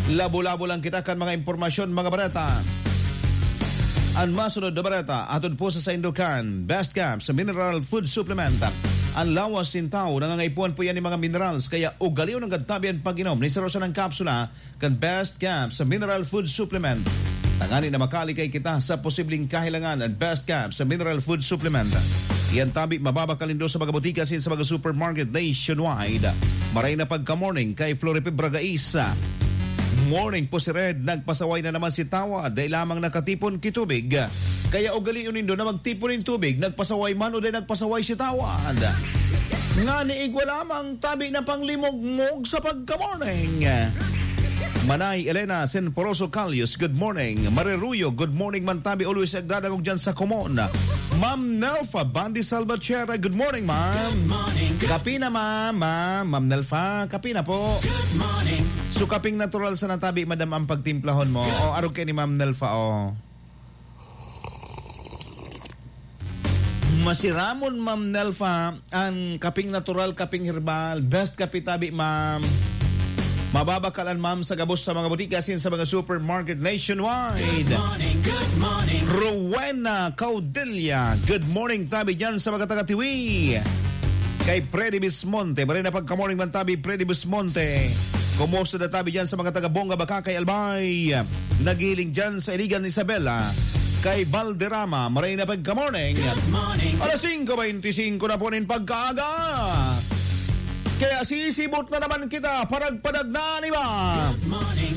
Labo-labo lang kita kan mga impormasyon, mga barata. Ang masunod na barata, atod po sa Indocan, Best Camp sa Mineral Food Supplement. Ang lawas sintaw, nangangaipuan po yan ng mga minerals, kaya ugaliw ng gadtabi ang pag-inom ni Sarosa ng kapsula kan Best Camp sa Mineral Food Supplement. Tangani na makalikay kita sa posibleng kahilangan ang Best Camp sa Mineral Food Supplement. Iyan tabi mababakalindo sa mga butika sin sa mga supermarket nationwide. Maray na pagka-morning kay Floripe Bragaisa. Morning po si Red, nagpasaway na naman si Tawa dahil lamang nakatipon kitubig. Kaya ugali unindo na magtipon ng tubig, nagpasaway man o dahil nagpasaway si Tawa. Nga niigwa lamang tabi na panglimog-mog sa pagka-morning. Manay Elena Senporoso Calius, good morning. Mariruyo, good morning man tabi, always agdadagog dyan sa Comon. Ma'am Nelfa Bandi Salvatierra, good morning ma'am. Kapi na ma'am Nelfa, kapi na po. Good morning. So kaping natural sa natabi madam ang pagtimplahon mo. O arog kay ni Ma'am Nelfa o. Masiramon Ma'am Nelfa ang kaping natural, kaping herbal, best kapi tabi ma'am. Mababakalan ma'am sa gabos sa mga butika sin sa mga supermarket nationwide. Good morning. Rowena Caudelia, good morning tabi dyan sa mga taga-Tiwi. Kay Freddy Bismonte, marin na pagka-morning man tabi Freddy Bismonte. Kumusta na tabi dyan sa mga taga-Bonga Baka kay Albay. Nagiling dyan sa Iligan Isabela. Kay Valderrama, marin na pagka-morning. Alas 5:25 na po rin pagkaaga. Kaya sisibot na naman kita, paragpadag na, di ba? Good morning.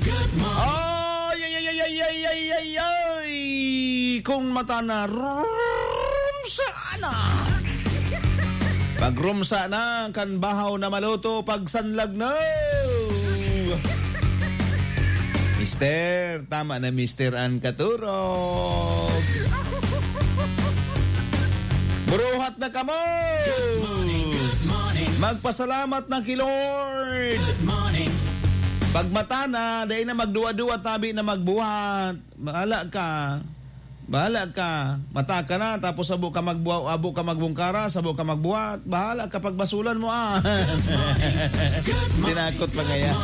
Ay! Kung mata na, rumsa na. Pag rumsa na, kan bahaw na maluto, pag sanlag na. Mister, tama na Mister ang katurog. Buruhat na kamo. Good morning. Magpasalamat na kay Lord. Good morning. Pag mata na, dahil na magduwa-duwa tabi na magbuhat. Bahala ka. Mata ka na, tapos abo ka magbungkara, sabo ka magbuhat. Bahala ka pag basulan mo Tinakot pa kaya.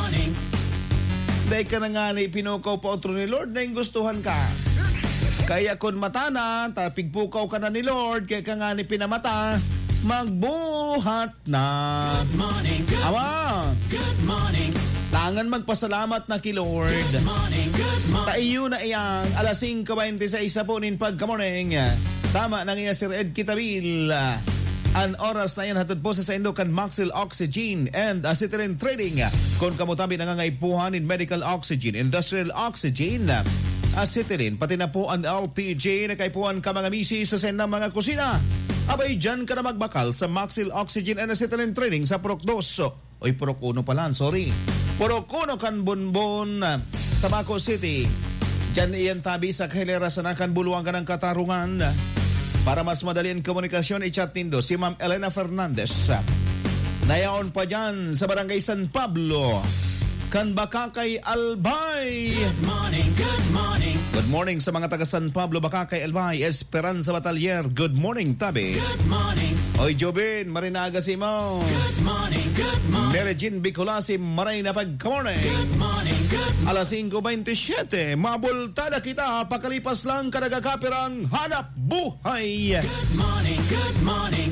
Dahil ka na nga ni pinukaw pa otro ni Lord na yung gustuhan ka. Kaya kung mata na, tapigpukaw ka na ni Lord, kaya ka nga ni pinamata, magbuhat na. Good morning. Good morning. Tangan magpasalamat na kay Lord. Good morning. Taiyo na iyang alas 5:26 po nin pagka-morning. Tama nang iya Sir Ed Kitabil. Ang oras na yan hatod po sa Indocan Maxil Oxygen and Acetylene Trading. Kung kamutabi nangangaipuhan in medical oxygen, industrial oxygen, acetylene, pati na po ang LPG na kaipuhan ka mga misi sa sen ng mga kusina. Abay dyan ka na magbakal sa Maxil Oxygen and Acetylene Trading sa Purok 2. Oy, Purok 1 pala, sorry. Purok 1 kan Bunbon, Tabaco City. Dyan iyan tabi sa kahilera sa nakan buluang ka ng katarungan. Para mas madali ang komunikasyon, i-chat nindo si Ma'am Elena Fernandez. Nayaon pa dyan sa Barangay San Pablo. Kan Bakakay Albay. Good morning. Good morning sa mga taga San Pablo, Bakakay Albay, Esperanza Batalier. Good morning, tabi. Good morning. Oy, Jobin, marinaga si mo. Good morning. Mary Jean Bicolasi, maray na pagka-morning. Good morning. Alas 5:27, mabultada kita, pakalipas lang kadagakapirang hanap buhay. Good morning.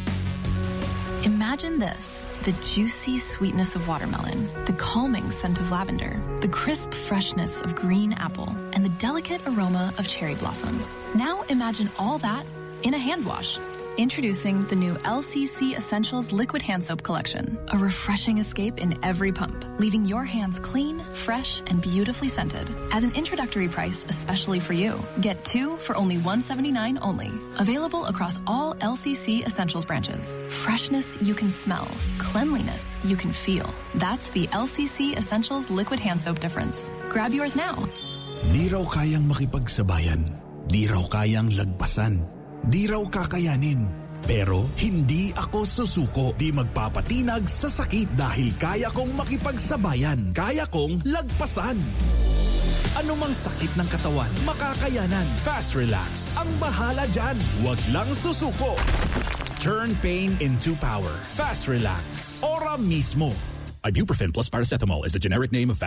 Imagine this. The juicy sweetness of watermelon, the calming scent of lavender, the crisp freshness of green apple, and the delicate aroma of cherry blossoms. Now imagine all that in a hand wash. Introducing the new LCC Essentials Liquid Hand Soap Collection. A refreshing escape in every pump, leaving your hands clean, fresh, and beautifully scented. As an introductory price especially for you, get 2 for only $179 only. Available across all LCC Essentials branches. Freshness you can smell. Cleanliness you can feel. That's the LCC Essentials Liquid Hand Soap difference. Grab yours now. Di raw kayang makipagsabayan. Di raw kayang lagpasan. Di raw kakayanin. Pero hindi ako susuko. Di magpapatinag sa sakit dahil kaya kong makipagsabayan. Kaya kong lagpasan. Anumang sakit ng katawan, makakayanan. Fast Relax. Ang bahala dyan. Huwag lang susuko. Turn pain into power. Fast Relax. Ora mismo. Ibuprofen plus paracetamol is the generic name of